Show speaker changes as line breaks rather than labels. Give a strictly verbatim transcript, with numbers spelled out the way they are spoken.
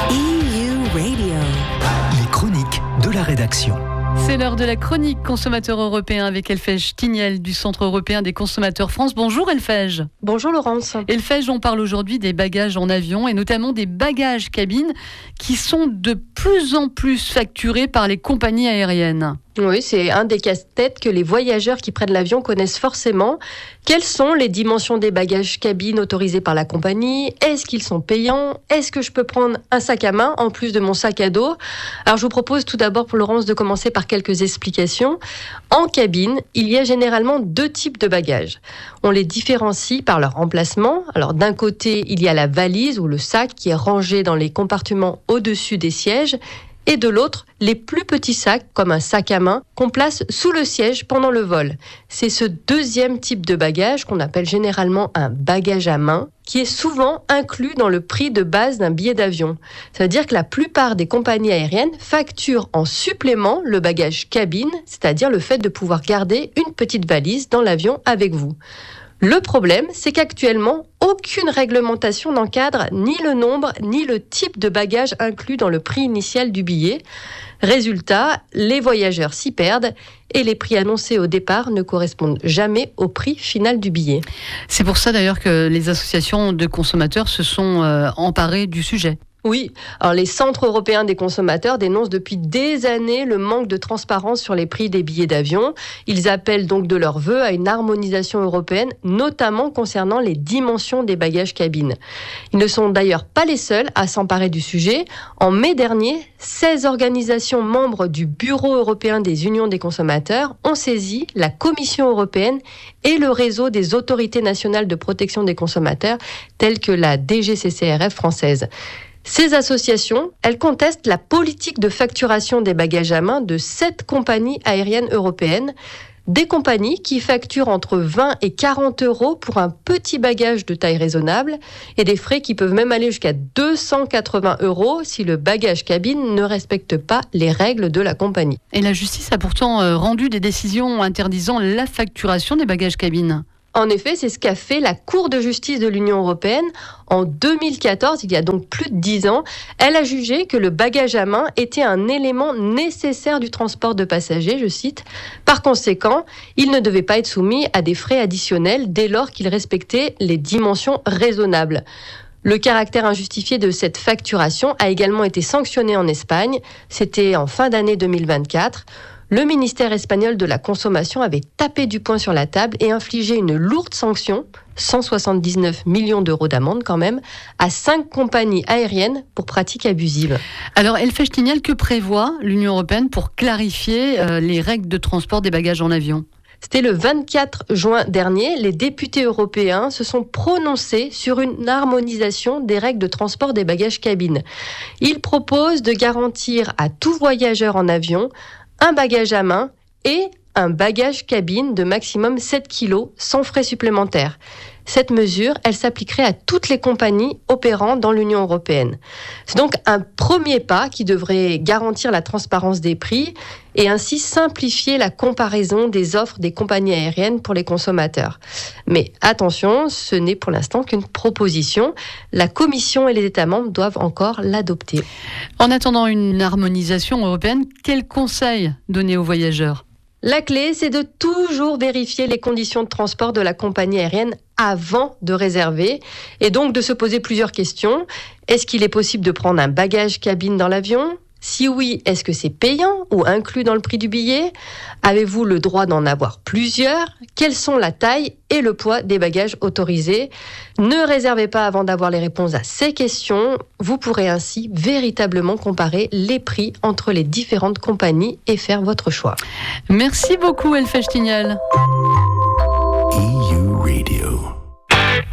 E U Radio.
Les chroniques de la rédaction.
C'est l'heure de la chronique consommateur européen avec Elfège Tignel du Centre européen des consommateurs France. Bonjour Elfège.
Bonjour Laurence.
Elfège, on parle aujourd'hui des bagages en avion et notamment des bagages cabines qui sont de plus en plus facturés par les compagnies aériennes.
Oui, c'est un des casse-têtes que les voyageurs qui prennent l'avion connaissent forcément. Quelles sont les dimensions des bagages cabines autorisés par la compagnie ? Est-ce qu'ils sont payants ? Est-ce que je peux prendre un sac à main en plus de mon sac à dos ? Alors je vous propose tout d'abord pour Laurence de commencer par quelques explications. En cabine, il y a généralement deux types de bagages. On les différencie par leur emplacement. Alors d'un côté, il y a la valise ou le sac qui est rangé dans les compartiments au-dessus des sièges. Et de l'autre, les plus petits sacs, comme un sac à main, qu'on place sous le siège pendant le vol. C'est ce deuxième type de bagage qu'on appelle généralement un bagage à main, qui est souvent inclus dans le prix de base d'un billet d'avion. Ça veut dire que la plupart des compagnies aériennes facturent en supplément le bagage cabine, c'est-à-dire le fait de pouvoir garder une petite valise dans l'avion avec vous. Le problème, c'est qu'actuellement, aucune réglementation n'encadre ni le nombre ni le type de bagage inclus dans le prix initial du billet. Résultat, les voyageurs s'y perdent et les prix annoncés au départ ne correspondent jamais au prix final du billet.
C'est pour ça d'ailleurs que les associations de consommateurs se sont euh, emparées du sujet.
Oui, alors les centres européens des consommateurs dénoncent depuis des années le manque de transparence sur les prix des billets d'avion. Ils appellent donc de leur vœu à une harmonisation européenne, notamment concernant les dimensions des bagages cabines. Ils ne sont d'ailleurs pas les seuls à s'emparer du sujet. En mai dernier, seize organisations membres du Bureau européen des unions des consommateurs ont saisi la Commission européenne et le réseau des autorités nationales de protection des consommateurs, telles que la D G C C R F française. Ces associations, elles contestent la politique de facturation des bagages à main de sept compagnies aériennes européennes, des compagnies qui facturent entre vingt et quarante euros pour un petit bagage de taille raisonnable et des frais qui peuvent même aller jusqu'à deux cent quatre-vingts euros si le bagage cabine ne respecte pas les règles de la compagnie.
Et la justice a pourtant rendu des décisions interdisant la facturation des bagages cabines.
En effet, c'est ce qu'a fait la Cour de justice de l'Union européenne en deux mille quatorze, il y a donc plus de dix ans. Elle a jugé que le bagage à main était un élément nécessaire du transport de passagers, je cite. Par conséquent, il ne devait pas être soumis à des frais additionnels dès lors qu'il respectait les dimensions raisonnables. Le caractère injustifié de cette facturation a également été sanctionné en Espagne. C'était en fin d'année deux mille vingt-quatre. Le ministère espagnol de la consommation avait tapé du poing sur la table et infligé une lourde sanction, cent soixante-dix-neuf millions d'euros d'amende quand même, à cinq compagnies aériennes pour pratiques abusives.
Alors, Elfège Tignel, que prévoit l'Union européenne pour clarifier euh, les règles de transport des bagages en avion ?
C'était le vingt-quatre juin dernier, les députés européens se sont prononcés sur une harmonisation des règles de transport des bagages cabines. Ils proposent de garantir à tout voyageur en avion un bagage à main et un bagage cabine de maximum sept kilos sans frais supplémentaires. Cette mesure, elle s'appliquerait à toutes les compagnies opérant dans l'Union européenne. C'est donc un premier pas qui devrait garantir la transparence des prix et ainsi simplifier la comparaison des offres des compagnies aériennes pour les consommateurs. Mais attention, ce n'est pour l'instant qu'une proposition. La Commission et les États membres doivent encore l'adopter.
En attendant une harmonisation européenne, quels conseils donner aux voyageurs ?
La clé, c'est de toujours vérifier les conditions de transport de la compagnie aérienne avant de réserver et donc de se poser plusieurs questions. Est-ce qu'il est possible de prendre un bagage cabine dans l'avion ? Si oui, est-ce que c'est payant ou inclus dans le prix du billet ? Avez-vous le droit d'en avoir plusieurs ? Quelles sont la taille et le poids des bagages autorisés ? Ne réservez pas avant d'avoir les réponses à ces questions. Vous pourrez ainsi véritablement comparer les prix entre les différentes compagnies et faire votre choix.
Merci beaucoup, Elfège Tignel.